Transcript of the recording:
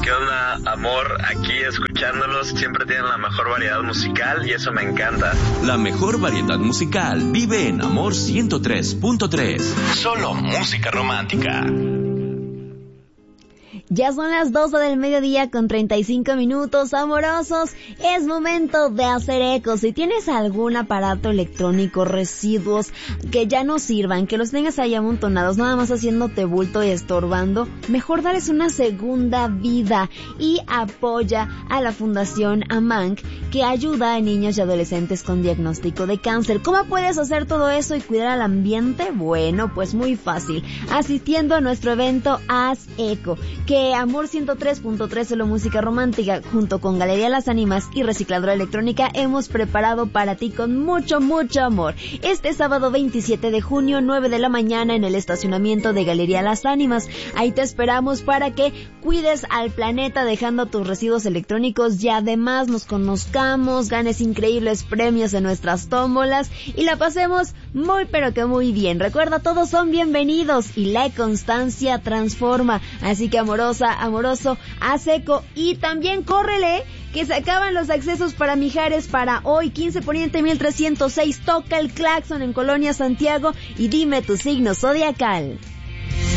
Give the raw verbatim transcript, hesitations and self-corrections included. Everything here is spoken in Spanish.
¿Qué onda, amor? Aquí escuchándolos, siempre tienen la mejor variedad musical y eso me encanta. La mejor variedad musical vive en Amor ciento tres punto tres. Solo música romántica. Ya son las doce del mediodía con treinta y cinco minutos, amorosos. Es momento de hacer eco. Si tienes algún aparato electrónico, residuos que ya no sirvan, que los tengas ahí amontonados, nada más haciéndote bulto y estorbando, mejor darles una segunda vida y apoya a la Fundación AMANC, que ayuda a niños y adolescentes con diagnóstico de cáncer. ¿Cómo puedes hacer todo eso y cuidar al ambiente? Bueno, pues muy fácil, asistiendo a nuestro evento Haz Eco, que Amor ciento tres punto tres, solo música romántica, junto con Galería Las Ánimas y Recicladora Electrónica, hemos preparado para ti con mucho, mucho amor. Este sábado veintisiete de junio, nueve de la mañana, en el estacionamiento de Galería Las Ánimas. Ahí te esperamos para que cuides al planeta dejando tus residuos electrónicos y además nos conozcamos, ganes increíbles premios en nuestras tómbolas y la pasemos muy pero que muy bien. Recuerda, todos son bienvenidos y la constancia transforma. Así que, amorosa, amoroso, haz eco y también córrele, que se acaban los accesos para Mijares para hoy. Quince Poniente mil trescientos seis, toca el claxon en Colonia Santiago y dime tu signo zodiacal.